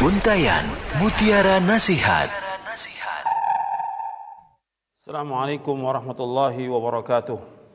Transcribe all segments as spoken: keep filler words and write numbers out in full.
Untayan Mutiara Nasihat. Assalamualaikum warahmatullahi wabarakatuh.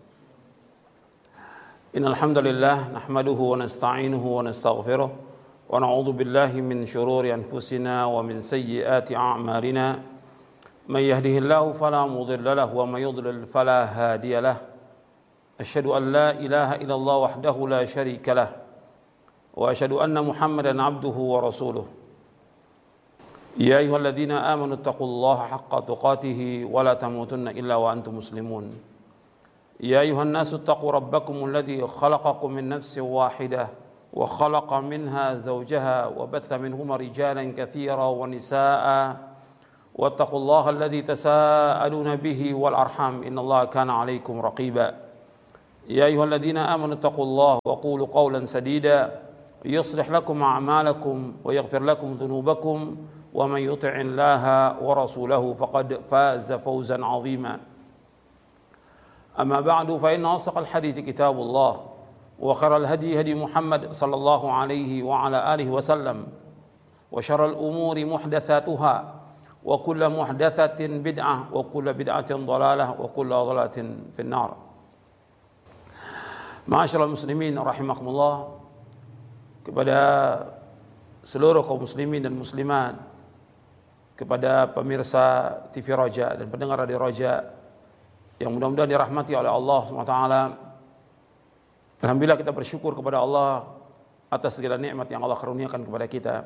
Innal hamdalillah nahmaduhu wa nasta'inuhu wa nastaghfiruh wa na'udzu billahi min shururi anfusina wa min sayyiati a'malina. May yahdihillahu fala mudilla lahu wa may yudlil fala hadiya lahu. Asyhadu an la ilaha illallah wahdahu la syarika lahu wa asyhadu anna Muhammadan 'abduhu wa rasuluh. Ya ayyuhalladzina amanu taqullaha haqqa tuqatih wa la tamutunna illa wa antum muslimun. Ya ayyuhan nasu taqu rabbakumul ladzi khalaqakum min nafsin wahidah wa khalaqa minha zawjaha wa batha minhuma rijalan katsiran wa nisaa'a wattaqullaha alladzi tasaaluna bihi wal arham innallaha kana 'alaikum raqiba. Ya ayyuhalladzina amanu taqullaha wa qulu qawlan sadida yuslih lakum a'malakum wa yaghfir lakum dhunubakum wa man yuti'illaha wa rasulahu faqad faza fawzan 'azima. Amma ba'du fa inna asdaqal hadithi kitabullah wa khairal hadi hadi Muhammad sallallahu alaihi wa ala alihi wa sallam wa syarral umuri muhdatsatuha wa kullu muhdatsatin bid'ah wa kullu bid'atin dhalalah wa kullu dhalalatin finnar. Ma'asyiral muslimin rahimakumullah, kepada seluruh kaum muslimin dan muslimat, kepada pemirsa T V Roja dan pendengar Radio Roja yang mudah-mudahan dirahmati oleh Allah subhanahu wa taala. Alhamdulillah, kita bersyukur kepada Allah atas segala nikmat yang Allah karuniakan kepada kita.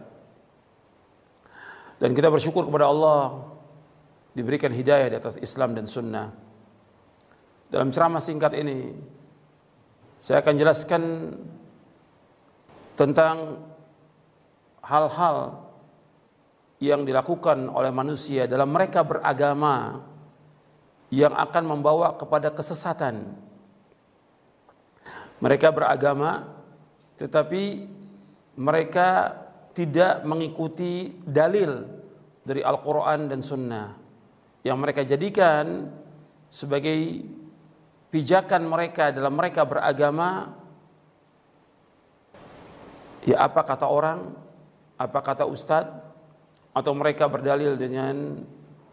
Dan kita bersyukur kepada Allah diberikan hidayah di atas Islam dan sunnah. Dalam ceramah singkat ini saya akan jelaskan tentang hal-hal yang dilakukan oleh manusia dalam mereka beragama yang akan membawa kepada kesesatan. Mereka beragama tetapi mereka tidak mengikuti dalil dari Al-Quran dan Sunnah yang mereka jadikan sebagai pijakan mereka dalam mereka beragama. Ya, apa kata orang, apa kata ustadz, atau mereka berdalil dengan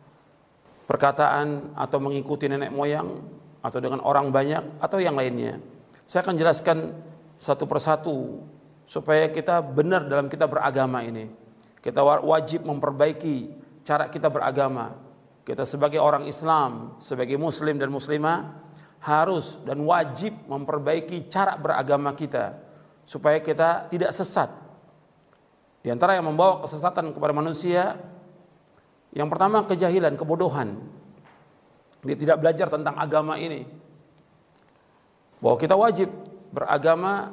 perkataan atau mengikuti nenek moyang atau dengan orang banyak atau yang lainnya. Saya akan jelaskan satu persatu supaya kita benar dalam kita beragama ini. Kita wajib memperbaiki cara kita beragama. Kita sebagai orang Islam, sebagai muslim dan muslimah harus dan wajib memperbaiki cara beragama kita supaya kita tidak sesat. Di antara yang membawa kesesatan kepada manusia, yang pertama kejahilan, kebodohan. Dia tidak belajar tentang agama ini. Bahwa kita wajib beragama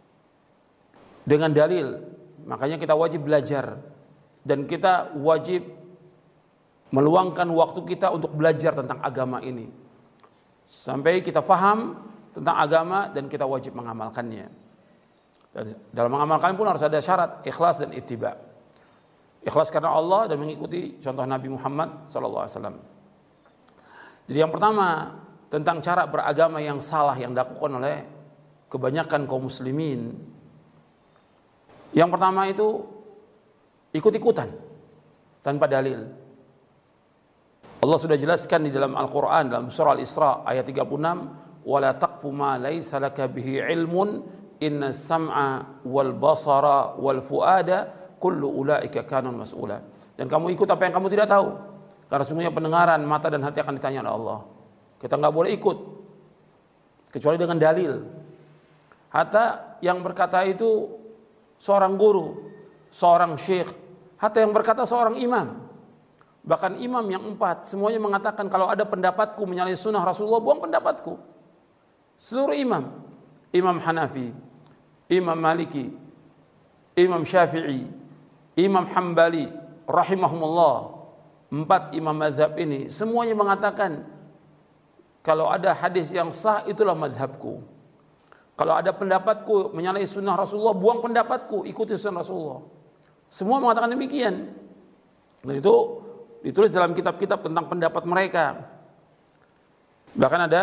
dengan dalil. Makanya kita wajib belajar. Dan kita wajib meluangkan waktu kita untuk belajar tentang agama ini. Sampai kita paham tentang agama dan kita wajib mengamalkannya. Dan dalam mengamalkan pun harus ada syarat ikhlas dan ittiba. Ikhlas karena Allah dan mengikuti contoh Nabi Muhammad sallallahu alaihi wasallam. Jadi yang pertama tentang cara beragama yang salah yang dilakukan oleh kebanyakan kaum muslimin. Yang pertama itu ikut-ikutan tanpa dalil. Allah sudah jelaskan di dalam Al-Qur'an dalam surah Al-Isra ayat tiga puluh enam, "Wala taqfu ma laisa laka bihi ilmun inna sam'a wal basara wal fuada kullu ulaika kanun mas'ula." Dan kamu ikut apa yang kamu tidak tahu, karena sungguhnya pendengaran, mata dan hati akan ditanya oleh Allah. Kita enggak boleh ikut kecuali dengan dalil. Hatta yang berkata itu seorang guru, seorang syekh, hatta yang berkata seorang imam, bahkan imam yang empat, semuanya mengatakan kalau ada pendapatku menyalahi sunnah Rasulullah, buang pendapatku. Seluruh imam, Imam Hanafi, Imam Maliki, Imam Syafi'i, Imam Hambali rahimahumullah, empat imam mazhab ini semuanya mengatakan kalau ada hadis yang sah itulah mazhabku. Kalau ada pendapatku menyalahi sunnah Rasulullah, buang pendapatku, ikuti sunnah Rasulullah. Semua mengatakan demikian. Dan itu ditulis dalam kitab-kitab tentang pendapat mereka. Bahkan ada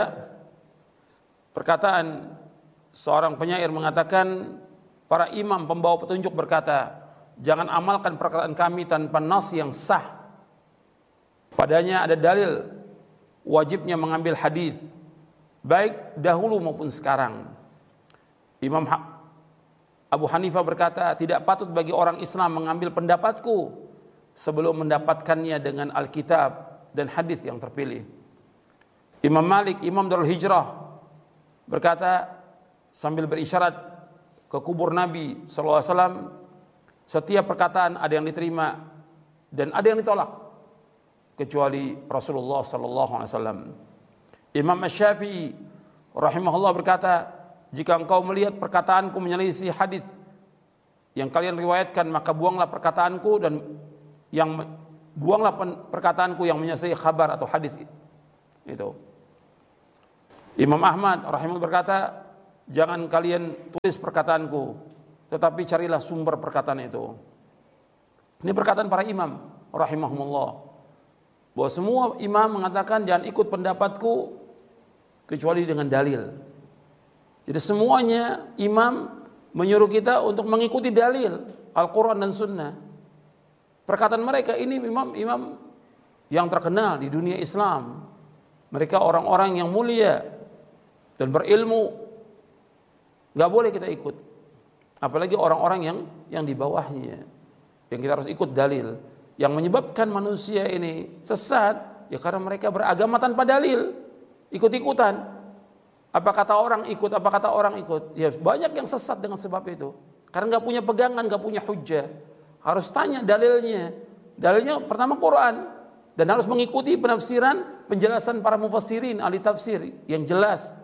perkataan seorang penyair mengatakan, para imam pembawa petunjuk berkata, jangan amalkan perkataan kami tanpa nas yang sah. Padanya ada dalil wajibnya mengambil hadis, baik dahulu maupun sekarang. Imam Abu Hanifah berkata, tidak patut bagi orang Islam mengambil pendapatku sebelum mendapatkannya dengan Alkitab dan hadis yang terpilih. Imam Malik, Imam Darul Hijrah, berkata sambil berisyarat ke kubur Nabi sallallahu alaihi wasallam, setiap perkataan ada yang diterima dan ada yang ditolak kecuali Rasulullah sallallahu alaihi wasallam. Imam Asy-Syafi'i rahimahullah berkata, jika engkau melihat perkataanku menyelisih hadis yang kalian riwayatkan, maka buanglah perkataanku dan yang buanglah perkataanku yang menyelisih khabar atau hadis itu. Imam Ahmad rahimahullah berkata, jangan kalian tulis perkataanku, tetapi carilah sumber perkataan itu. Ini perkataan para imam rahimahumullah, bahwa semua imam mengatakan jangan ikut pendapatku kecuali dengan dalil. Jadi semuanya imam menyuruh kita untuk mengikuti dalil Al-Quran dan Sunnah. Perkataan mereka ini imam-imam yang terkenal di dunia Islam. Mereka orang-orang yang mulia dan berilmu, nggak boleh kita ikut. Apalagi orang-orang yang yang di bawahnya, yang kita harus ikut dalil. Yang menyebabkan manusia ini sesat ya karena mereka beragama tanpa dalil, ikut-ikutan. Apa kata orang ikut, apa kata orang ikut. Ya banyak yang sesat dengan sebab itu, karena nggak punya pegangan, nggak punya hujjah. Harus tanya dalilnya. Dalilnya pertama Quran, dan harus mengikuti penafsiran, penjelasan para mufassirin, ahli tafsir yang jelas.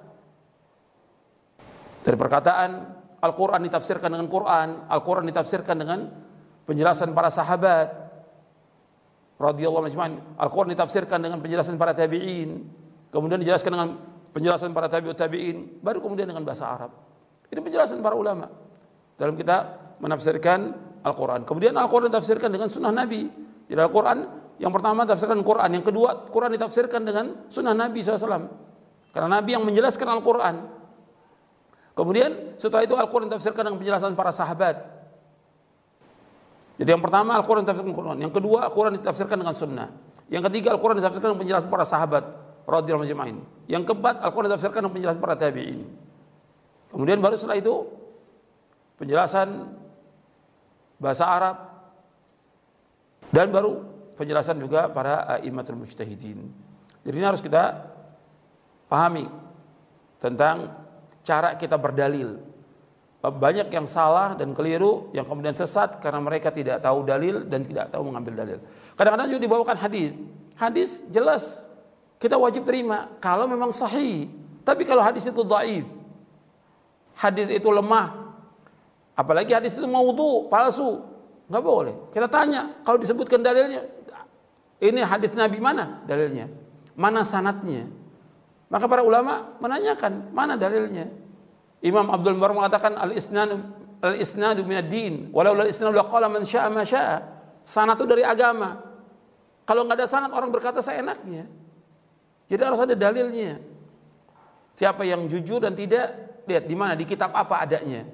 Dari perkataan Al-Quran ditafsirkan dengan Quran, Al-Quran ditafsirkan dengan penjelasan para sahabat radhiyallahu anhum, Al-Quran ditafsirkan dengan penjelasan para tabi'in, kemudian dijelaskan dengan penjelasan para tabi'ut tabi'in, baru kemudian dengan bahasa Arab. Ini penjelasan para ulama dalam kita menafsirkan Al-Quran. Kemudian Al-Quran ditafsirkan dengan sunnah Nabi. Jadi Al-Quran yang pertama ditafsirkan Quran, yang kedua Quran ditafsirkan dengan sunnah Nabi shallallahu alaihi wasallam, karena Nabi yang menjelaskan Al-Quran. Kemudian setelah itu Al-Quran ditafsirkan dengan penjelasan para sahabat. Jadi yang pertama Al-Quran ditafsirkan Quran, yang kedua Al-Quran ditafsirkan dengan sunnah, yang ketiga Al-Quran ditafsirkan dengan penjelasan para sahabat radhiyallahu anhum, yang keempat Al-Quran ditafsirkan dengan penjelasan para tabi'in. Kemudian baru setelah itu penjelasan bahasa Arab, dan baru penjelasan juga para a'immatul mujtahidin. Jadi ini harus kita pahami tentang cara kita berdalil. Banyak yang salah dan keliru, yang kemudian sesat karena mereka tidak tahu dalil dan tidak tahu mengambil dalil. Kadang-kadang juga dibawakan hadis. Hadis jelas kita wajib terima kalau memang sahih. Tapi kalau hadis itu dhaif, hadis itu lemah, apalagi hadis itu maudhu, palsu, nggak boleh. Kita tanya, kalau disebutkan dalilnya, ini hadis Nabi, mana dalilnya? Mana sanadnya? Maka para ulama menanyakan, mana dalilnya? Imam Abdul Mubarak mengatakan, al-isnadu al-isnadu minad din, walau al-isnadu laqala man syaa ma syaa. Sanad itu dari agama. Kalau nggak ada sanad, orang berkata seenaknya. Jadi harus ada dalilnya. Siapa yang jujur dan tidak, lihat di mana, di kitab apa adanya.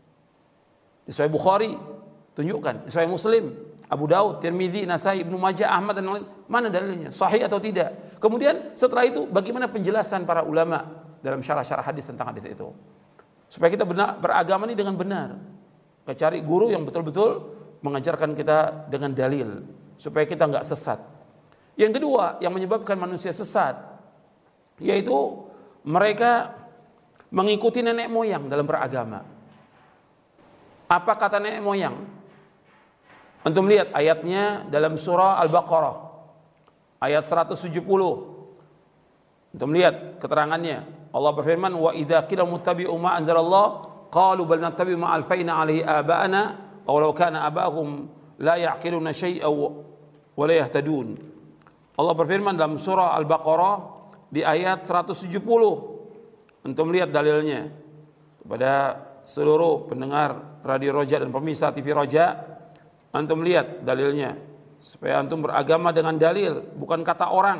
Di Sahih Bukhari tunjukkan, di Sahih Muslim, Abu Daud, Tirmidzi, Nasai, Ibnu Majah, Ahmad dan lain, mana dalilnya, sahih atau tidak. Kemudian setelah itu bagaimana penjelasan para ulama dalam syarah-syarah hadis tentang hadis itu, supaya kita benar, beragama ini dengan benar. Kita cari guru yang betul-betul mengajarkan kita dengan dalil, supaya kita nggak sesat. Yang kedua yang menyebabkan manusia sesat, yaitu mereka mengikuti nenek moyang dalam beragama. Apa kata nenek moyang? Antum lihat ayatnya dalam surah Al-Baqarah ayat seratus tujuh puluh. Antum lihat keterangannya. Allah berfirman, wa idza qila muttabi'u ma anzalallah qalu bal nattabi'u ma alfayna 'alaihi aba'ana aw law kana aba'uhum la ya'qiluna syai'an wa la yahtadun. Allah berfirman dalam surah Al-Baqarah di ayat seratus tujuh puluh. Antum lihat dalilnya. Kepada seluruh pendengar Radio Roja dan pemirsa T V Roja, antum lihat dalilnya, supaya antum beragama dengan dalil, bukan kata orang.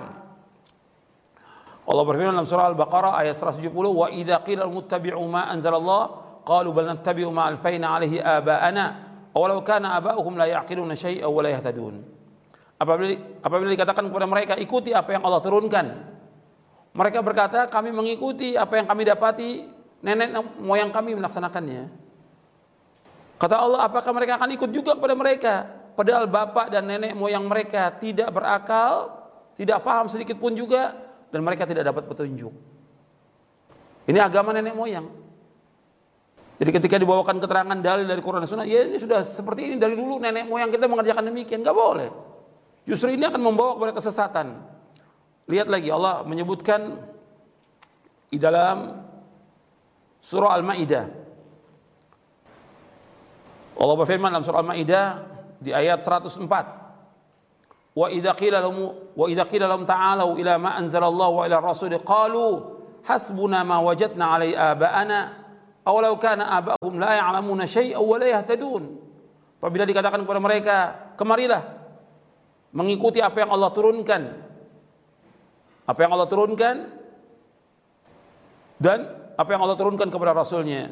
Allah berfirman dalam surah Al-Baqarah ayat seratus tujuh puluh, wa idza qila muttabi'u ma anzalallah qalu bal nattabi'u ma alfayna 'alaihi aba'ana aw awalau kana aba'uhum la ya'qiluna syai'an wa la yahtadun. Apabila apabila dikatakan kepada mereka ikuti apa yang Allah turunkan, mereka berkata kami mengikuti apa yang kami dapati nenek moyang kami melaksanakannya. Kata Allah, apakah mereka akan ikut juga kepada mereka padahal bapak dan nenek moyang mereka tidak berakal, tidak paham sedikit pun juga, dan mereka tidak dapat petunjuk. Ini agama nenek moyang. Jadi ketika dibawakan keterangan dalil dari Quran dan Sunnah, ya ini sudah seperti ini dari dulu nenek moyang kita mengerjakan demikian, enggak boleh. Justru ini akan membawa kepada kesesatan. Lihat lagi Allah menyebutkan di dalam surah Al-Maidah. Allah berfirman dalam surah Al-Maidah di ayat seratus empat. Wa idza qila lahum wa idza qila lahum ta'alu ila ma anzalallahu wa ila ar-rasul qalu hasbuna ma wajadna 'alai aba'ana awalau kana aba'uhum la ya'lamuna syai'an wa la yahtadun. Apabila dikatakan kepada mereka, kemarilah mengikuti apa yang Allah turunkan. Apa yang Allah turunkan dan apa yang Allah turunkan kepada Rasulnya.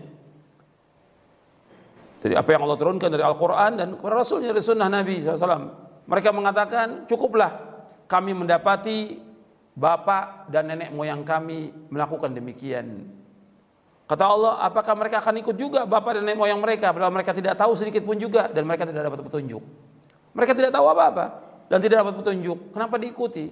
Jadi apa yang Allah turunkan dari Al-Quran dan kepada Rasulnya dari Sunnah Nabi shallallahu alaihi wasallam. Mereka mengatakan cukuplah kami mendapati bapak dan nenek moyang kami melakukan demikian. Kata Allah, apakah mereka akan ikut juga bapak dan nenek moyang mereka padahal mereka tidak tahu sedikit pun juga dan mereka tidak dapat petunjuk. Mereka tidak tahu apa-apa dan tidak dapat petunjuk. Kenapa diikuti?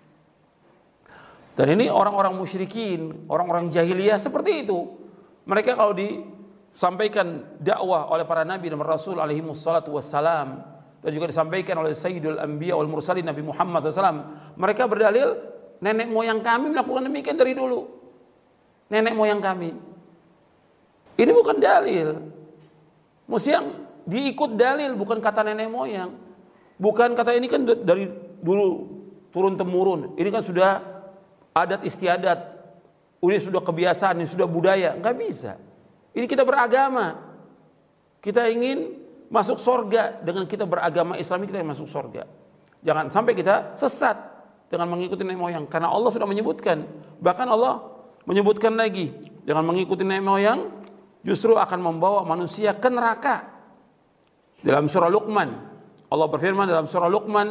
Dan ini orang-orang musyrikin, orang-orang jahiliyah seperti itu. Mereka kalau disampaikan dakwah oleh para nabi dan rasul alaihi wassalatu wassalam, dan juga disampaikan oleh Sayyidul Anbiya wal Mursalin Nabi Muhammad shallallahu alaihi wasallam, mereka berdalil nenek moyang kami melakukan demikian dari dulu. Nenek moyang kami. Ini bukan dalil. Mesti yang diikut dalil, bukan kata nenek moyang. Bukan kata ini kan dari dulu turun temurun. Ini kan sudah adat istiadat. Ini sudah kebiasaan, ini sudah budaya. Enggak bisa. Ini kita beragama. Kita ingin masuk surga dengan kita beragama Islam, kita masuk surga. Jangan sampai kita sesat dengan mengikuti nenek moyang, karena Allah sudah menyebutkan. Bahkan Allah menyebutkan lagi, dengan mengikuti nenek moyang justru akan membawa manusia ke neraka. Dalam surah Luqman, Allah berfirman dalam surah Luqman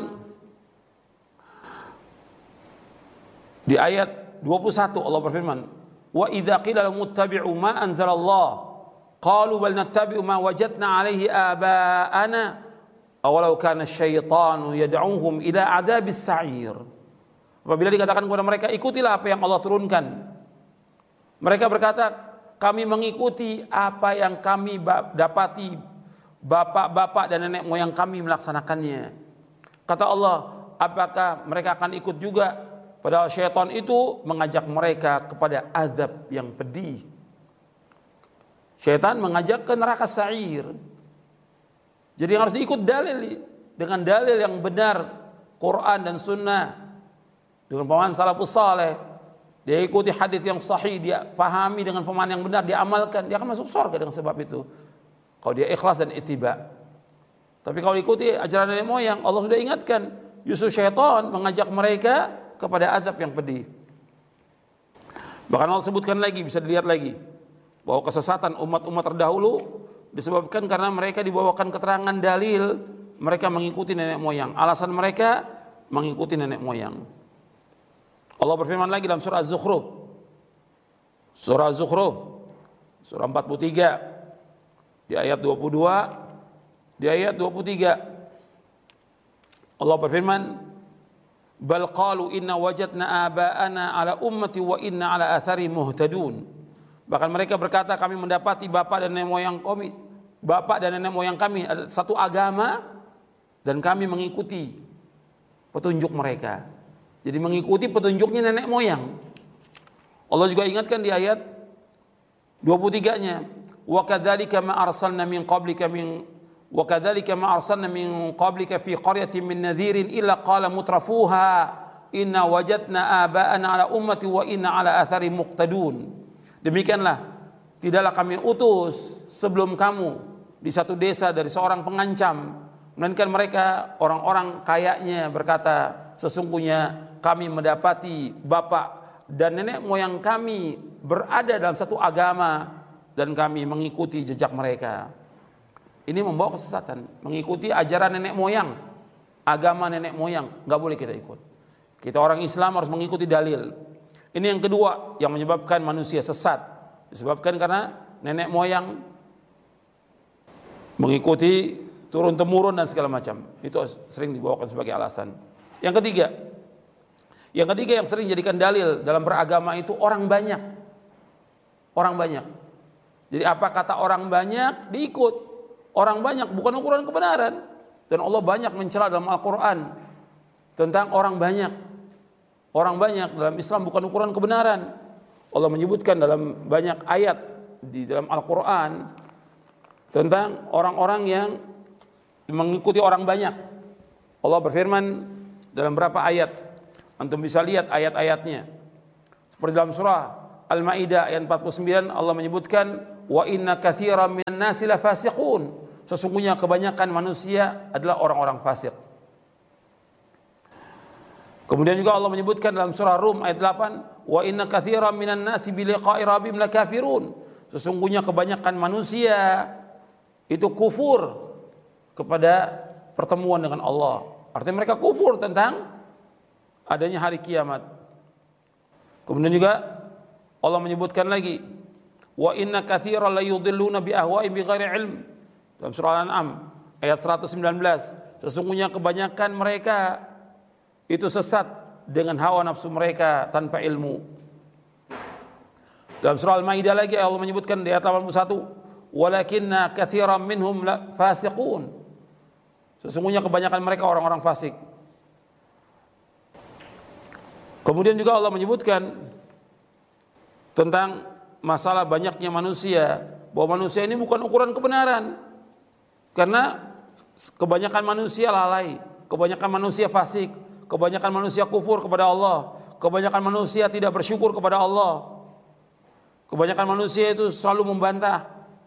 di ayat dua puluh satu, Allah berfirman, "Wa idza qila lahum ittabi'u ma anzalallah qalu bal nattabi'u ma wajadna 'alaihi aba'ana awalau kana asyaitanu yad'uhum ila 'adzabis sa'ir." Apabila dikatakan kepada mereka, ikutilah apa yang Allah turunkan, mereka berkata, kami mengikuti apa yang kami dapati bapak-bapak dan nenek moyang kami melaksanakannya. Kata Allah, apakah mereka akan ikut juga? Padahal syaitan itu mengajak mereka kepada azab yang pedih. Syaitan mengajak ke neraka sa'ir. Jadi harus diikut dalil, dengan dalil yang benar, Quran dan Sunnah, dengan pemahaman salafus saleh. Dia ikuti hadis yang sahih, dia fahami dengan pemahaman yang benar, dia amalkan, dia akan masuk surga dengan sebab itu. Kalau dia ikhlas dan ittiba. Tapi kalau ikuti ajaran nenek moyang, Allah sudah ingatkan, justru syaitan mengajak mereka kepada azab yang pedih. Bahkan Allah sebutkan lagi, bisa dilihat lagi, bahwa kesesatan umat-umat terdahulu disebabkan karena mereka dibawakan keterangan dalil, mereka mengikuti nenek moyang. Alasan mereka mengikuti nenek moyang. Allah berfirman lagi dalam surah Az-Zukhruf. Surah Az-Zukhruf surah empat puluh tiga di ayat dua puluh dua, di ayat dua puluh tiga Allah berfirman, "Bal qalu inna wajadna aba'ana ala ummati wa inna ala athari muhtadun." Bahkan mereka berkata, kami mendapati bapak dan nenek moyang kami, bapak dan nenek moyang kami ada satu agama dan kami mengikuti petunjuk mereka. Jadi mengikuti petunjuknya nenek moyang. Allah juga ingatkan di ayat dua puluh tiga-nya, "Wa kadzalika ma arsalna min qablika min wa kadzalika ma arsalna min qablika fi qaryatin min nadhirin illa qala mutrafuha inna wajadna aba'ana ala ummati wa inna ala athari muqtadun." Demikianlah tidaklah kami utus sebelum kamu di satu desa dari seorang pengancam, melainkan mereka orang-orang kayanya berkata, sesungguhnya kami mendapati bapak dan nenek moyang kami berada dalam satu agama dan kami mengikuti jejak mereka. Ini membawa kesesatan, mengikuti ajaran nenek moyang, agama nenek moyang, nggak boleh kita ikut. Kita orang Islam harus mengikuti dalil. Ini yang kedua yang menyebabkan manusia sesat, disebabkan karena nenek moyang mengikuti turun temurun dan segala macam. Itu sering dibawakan sebagai alasan. Yang ketiga, yang ketiga yang sering jadikan dalil dalam beragama itu orang banyak. Orang banyak. Jadi apa kata orang banyak diikut. Orang banyak bukan ukuran kebenaran. Dan Allah banyak mencela dalam Al-Quran tentang orang banyak. Orang banyak dalam Islam bukan ukuran kebenaran. Allah menyebutkan dalam banyak ayat di dalam Al-Quran tentang orang-orang yang mengikuti orang banyak. Allah berfirman dalam berapa ayat, antum bisa lihat ayat-ayatnya. Seperti dalam surah Al-Maidah ayat empat puluh sembilan, Allah menyebutkan wa inna katsiran minan nasi lafasiqun. Sesungguhnya kebanyakan manusia adalah orang-orang fasik. Kemudian juga Allah menyebutkan dalam surah Rum ayat delapan, wa inna katsiran minan nasi bi liqa'i rabbihim lakafirun. Sesungguhnya kebanyakan manusia itu kufur kepada pertemuan dengan Allah. Artinya mereka kufur tentang adanya hari kiamat. Kemudian juga Allah menyebutkan lagi, wa inna katsiran la yudhilluna bi ahwa'ihim bighairi ilm. Dalam surah Al-An'am ayat seratus sembilan belas, sesungguhnya kebanyakan mereka itu sesat dengan hawa nafsu mereka tanpa ilmu. Dalam surah Al-Maidah lagi Allah menyebutkan di ayat delapan puluh satu, walakinna katsiran minhum fasiqun. Sesungguhnya kebanyakan mereka orang-orang fasik. Kemudian juga Allah menyebutkan tentang masalah banyaknya manusia, bahwa manusia ini bukan ukuran kebenaran. Karena kebanyakan manusia lalai, kebanyakan manusia fasik, kebanyakan manusia kufur kepada Allah, kebanyakan manusia tidak bersyukur kepada Allah, kebanyakan manusia itu selalu membantah.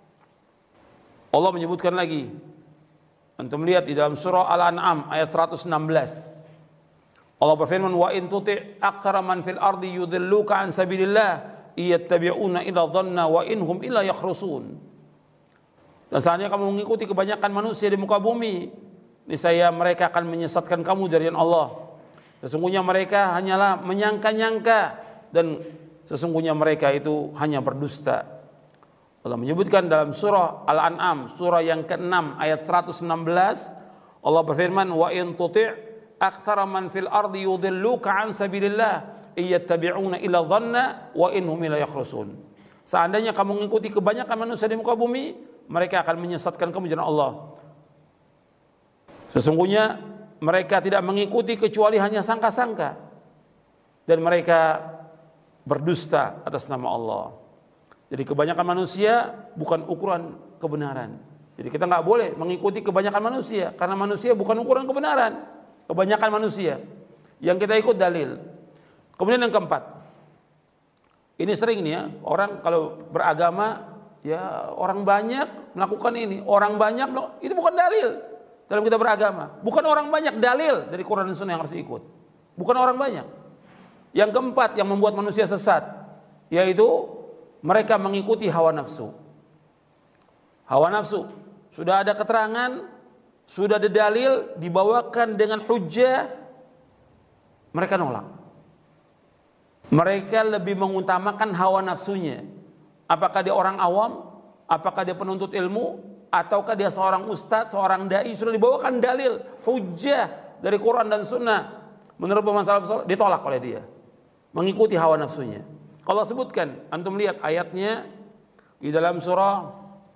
Allah menyebutkan lagi, antum lihat di dalam surah Al-An'am ayat seratus enam belas, Allah berfirman, wa in tuti' aktsara man fil ardi yudilluka an sabilillah iyattabi'una illa dhanna wa inhum illa yakhrusun. Dan seandainya kamu mengikuti kebanyakan manusia di muka bumi, niscaya mereka akan menyesatkan kamu dari Allah. Sesungguhnya mereka hanyalah menyangka-nyangka dan sesungguhnya mereka itu hanya berdusta. Allah menyebutkan dalam surah Al-An'am, surah yang keenam ayat seratus enam belas, Allah berfirman, wa in tuti' aktsara man fil ardi yudilluka an sabilillah iyattabi'una illa dhanna wa inhum illa yakhrusun. Seandainya kamu mengikuti kebanyakan manusia di muka bumi, mereka akan menyesatkan kamu dari Allah. Sesungguhnya mereka tidak mengikuti kecuali hanya sangka-sangka, dan mereka berdusta atas nama Allah. Jadi kebanyakan manusia bukan ukuran kebenaran. Jadi kita nggak boleh mengikuti kebanyakan manusia, karena manusia bukan ukuran kebenaran. Kebanyakan manusia yang kita ikut dalil. Kemudian yang keempat, ini sering nih ya, orang kalau beragama, ya orang banyak melakukan ini, orang banyak itu bukan dalil dalam kita beragama. Bukan orang banyak dalil dari Quran dan Sunnah yang harus diikut. Bukan orang banyak. Yang keempat yang membuat manusia sesat, yaitu mereka mengikuti hawa nafsu. Hawa nafsu sudah ada keterangan, sudah ada dalil, dibawakan dengan hujjah, mereka nolak. Mereka lebih mengutamakan hawa nafsunya. Apakah dia orang awam, apakah dia penuntut ilmu, ataukah dia seorang ustadz, seorang dai, sudah dibawakan dalil, hujjah dari Quran dan Sunnah, menurut pemahaman salaf saleh, ditolak oleh dia, mengikuti hawa nafsunya. Allah sebutkan, antum lihat ayatnya di dalam surah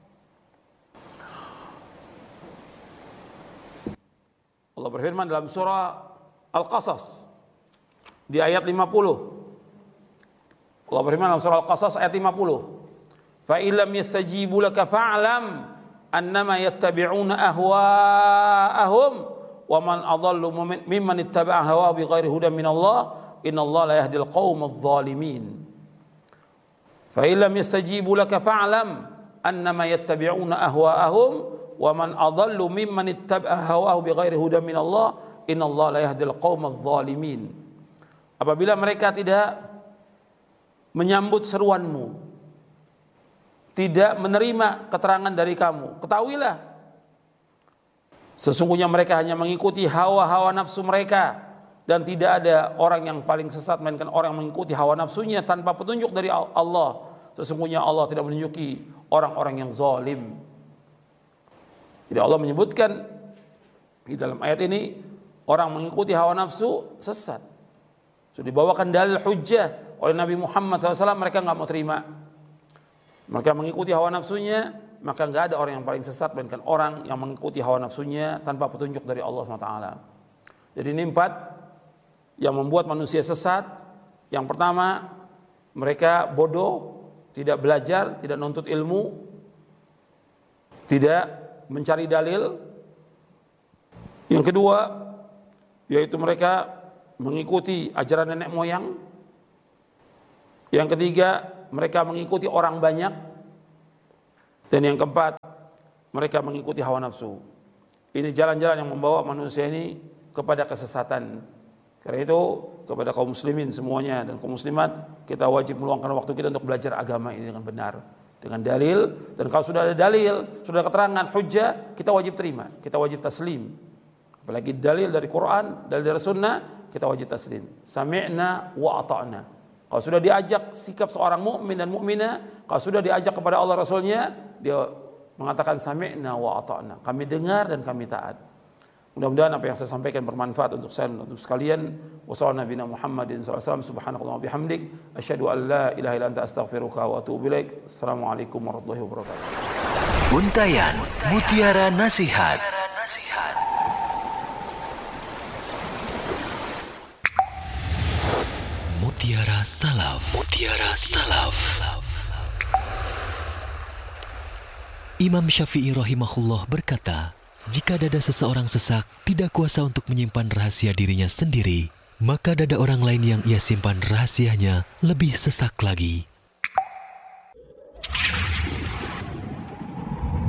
Allah berfirman dalam surah Al-Qasas di ayat lima puluh. Allah berfirman dalam surah Al-Qasas ayat lima puluh. Fa illam yastajibu laka fa'lam annama yattabi'una ahwa'ahum wa man adallu mimman ittaba'a hawa bighairi hudan min Allah innallaha la yahdil qaumadh dhalimin. Fa illam yastajibu laka fa'lam annama yattabi'una ahwa'ahum wa man adallu mimman ittaba'a hawahu bighairi hudan min Allah innallaha la yahdil qaumadh dhalimin. Apabila mereka tidak menyambut seruanmu, tidak menerima keterangan dari kamu, ketahuilah Sesungguhnya mereka hanya mengikuti hawa-hawa nafsu mereka, dan tidak ada orang yang paling sesat melainkan orang yang mengikuti hawa nafsunya tanpa petunjuk dari Allah. Sesungguhnya Allah tidak menunjuki orang-orang yang zalim. Jadi Allah menyebutkan di dalam ayat ini orang mengikuti hawa nafsu sesat. Sudah dibawakan dalil hujjah oleh Nabi Muhammad shallallahu alaihi wasallam, mereka nggak mau terima. Mereka mengikuti hawa nafsunya, maka nggak ada orang yang paling sesat melainkan orang yang mengikuti hawa nafsunya tanpa petunjuk dari Allah subhanahu wa taala. Jadi ini empat yang membuat manusia sesat. Yang pertama, mereka bodoh, tidak belajar, tidak nuntut ilmu, tidak mencari dalil. Yang kedua, yaitu mereka mengikuti ajaran nenek moyang. Yang ketiga, mereka mengikuti orang banyak. Dan yang keempat, mereka mengikuti hawa nafsu. Ini jalan-jalan yang membawa manusia ini kepada kesesatan. Karena itu kepada kaum muslimin semuanya dan kaum muslimat, kita wajib meluangkan waktu kita untuk belajar agama ini dengan benar, dengan dalil. Dan kalau sudah ada dalil, sudah ada keterangan hujjah, kita wajib terima, kita wajib taslim. Apalagi dalil dari Quran, dalil dari Sunnah, kita wajib taslim. Sami'na wa ata'na. Kalau sudah diajak sikap seorang mukmin dan mukminah, kalau sudah diajak kepada Allah Rasulnya, dia mengatakan sami'na wa ata'na. Kami dengar dan kami taat. Mudah-mudahan apa yang saya sampaikan bermanfaat untuk saya dan untuk sekalian. Wassallallahu nabiyana Muhammadin sallallahu alaihi wasallam, subhanakallahumma wa bihamdik, asyhadu an la ilaha illa anta astaghfiruka wa atubu ilaik. Assalamualaikum warahmatullahi wabarakatuh. Untayan Mutiara Nasihat. Mutiara Salaf. Mutiara Salaf. Imam Syafi'i rahimahullah berkata, jika dada seseorang sesak tidak kuasa untuk menyimpan rahasia dirinya sendiri, maka dada orang lain yang ia simpan rahasianya lebih sesak lagi.